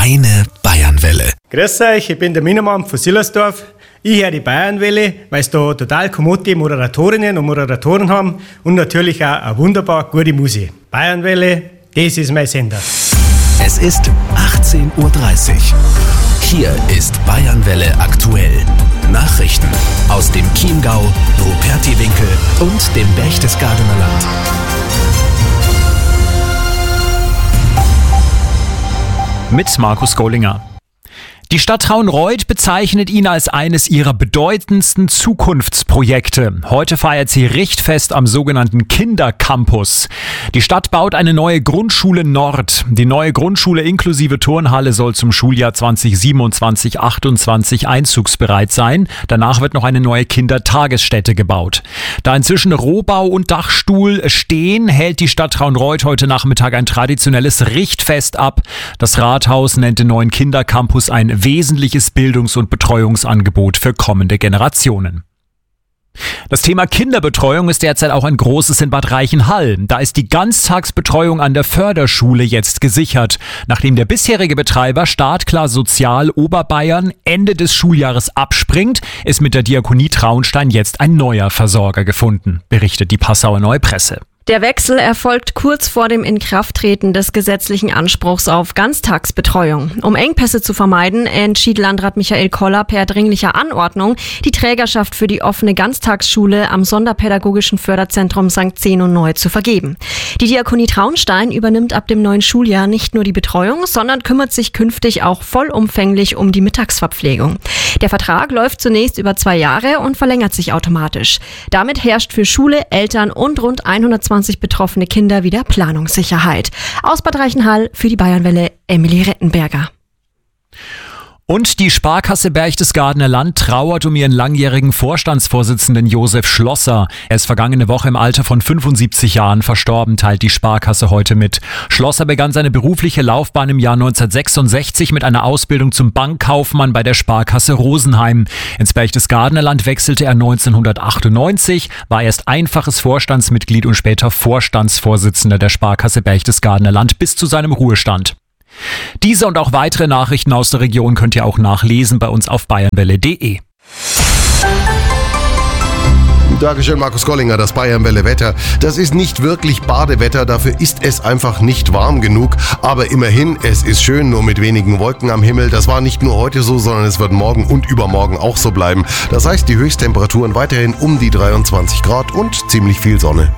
Deine Bayernwelle. Grüß euch, ich bin der Minermann von Sillersdorf. Ich höre die Bayernwelle, weil es da total kommode Moderatorinnen und Moderatoren haben und natürlich auch eine wunderbar gute Musik. Bayernwelle, das ist mein Sender. Es ist 18:30 Uhr. Hier ist Bayernwelle aktuell. Nachrichten aus dem Chiemgau, Rupertiwinkel und dem Berchtesgadener Land. Mit Markus Gollinger. Die Stadt Traunreut bezeichnet ihn als eines ihrer bedeutendsten Zukunftsprojekte. Heute feiert sie Richtfest am sogenannten Kindercampus. Die Stadt baut eine neue Grundschule Nord. Die neue Grundschule inklusive Turnhalle soll zum Schuljahr 2027/28 einzugsbereit sein. Danach wird noch eine neue Kindertagesstätte gebaut. Da inzwischen Rohbau und Dachstuhl stehen, hält die Stadt Traunreut heute Nachmittag ein traditionelles Richtfest ab. Das Rathaus nennt den neuen Kindercampus ein wesentliches Bildungs- und Betreuungsangebot für kommende Generationen. Das Thema Kinderbetreuung ist derzeit auch ein großes in Bad Reichenhall. Da ist die Ganztagsbetreuung an der Förderschule jetzt gesichert. Nachdem der bisherige Betreiber Startklar Sozial Oberbayern Ende des Schuljahres abspringt, ist mit der Diakonie Traunstein jetzt ein neuer Versorger gefunden, berichtet die Passauer Neue Presse. Der Wechsel erfolgt kurz vor dem Inkrafttreten des gesetzlichen Anspruchs auf Ganztagsbetreuung. Um Engpässe zu vermeiden, entschied Landrat Michael Koller per dringlicher Anordnung, die Trägerschaft für die offene Ganztagsschule am Sonderpädagogischen Förderzentrum St. Zeno neu zu vergeben. Die Diakonie Traunstein übernimmt ab dem neuen Schuljahr nicht nur die Betreuung, sondern kümmert sich künftig auch vollumfänglich um die Mittagsverpflegung. Der Vertrag läuft zunächst über 2 Jahre und verlängert sich automatisch. Damit herrscht für Schule, Eltern und rund 120 betroffene Kinder wieder Planungssicherheit. Aus Bad Reichenhall für die Bayernwelle Emilie Rettenberger. Und die Sparkasse Berchtesgadener Land trauert um ihren langjährigen Vorstandsvorsitzenden Josef Schlosser. Er ist vergangene Woche im Alter von 75 Jahren verstorben, teilt die Sparkasse heute mit. Schlosser begann seine berufliche Laufbahn im Jahr 1966 mit einer Ausbildung zum Bankkaufmann bei der Sparkasse Rosenheim. Ins Berchtesgadener Land wechselte er 1998, war erst einfaches Vorstandsmitglied und später Vorstandsvorsitzender der Sparkasse Berchtesgadener Land bis zu seinem Ruhestand. Diese und auch weitere Nachrichten aus der Region könnt ihr auch nachlesen bei uns auf bayernwelle.de. Dankeschön, Markus Gollinger. Das Bayernwelle Wetter. Das ist nicht wirklich Badewetter, dafür ist es einfach nicht warm genug. Aber immerhin, es ist schön, nur mit wenigen Wolken am Himmel. Das war nicht nur heute so, sondern es wird morgen und übermorgen auch so bleiben. Das heißt, die Höchsttemperaturen weiterhin um die 23 Grad und ziemlich viel Sonne.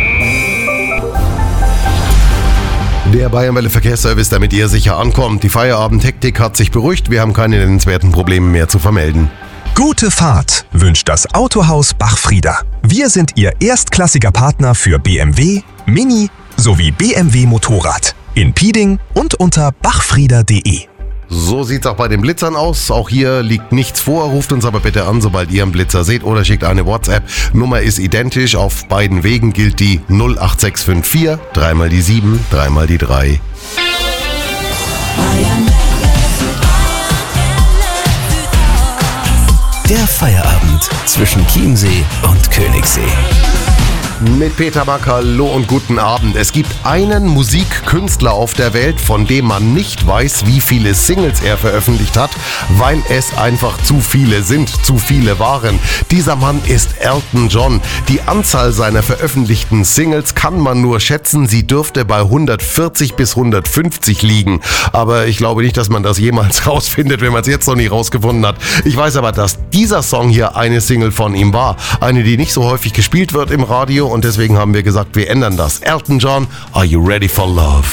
Der Bayernwelle Verkehrsservice, damit ihr sicher ankommt. Die Feierabendhektik hat sich beruhigt. Wir haben keine nennenswerten Probleme mehr zu vermelden. Gute Fahrt wünscht das Autohaus Bachfrieder. Wir sind Ihr erstklassiger Partner für BMW, Mini sowie BMW Motorrad. In Pieding und unter bachfrieder.de. So sieht's auch bei den Blitzern aus. Auch hier liegt nichts vor. Ruft uns aber bitte an, sobald ihr einen Blitzer seht, oder schickt eine WhatsApp. Nummer ist identisch. Auf beiden Wegen gilt die 08654, 3 mal die 7, 3 mal die 3. Der Feierabend zwischen Chiemsee und Königssee. Mit Peter Mack, hallo und guten Abend. Es gibt einen Musikkünstler auf der Welt, von dem man nicht weiß, wie viele Singles er veröffentlicht hat, weil es einfach zu viele sind, zu viele waren. Dieser Mann ist Elton John. Die Anzahl seiner veröffentlichten Singles kann man nur schätzen. Sie dürfte bei 140 bis 150 liegen. Aber ich glaube nicht, dass man das jemals rausfindet, wenn man es jetzt noch nicht rausgefunden hat. Ich weiß aber, dass dieser Song hier eine Single von ihm war. Eine, die nicht so häufig gespielt wird im Radio. Und deswegen haben wir gesagt, wir ändern das. Elton John, Are You Ready for Love?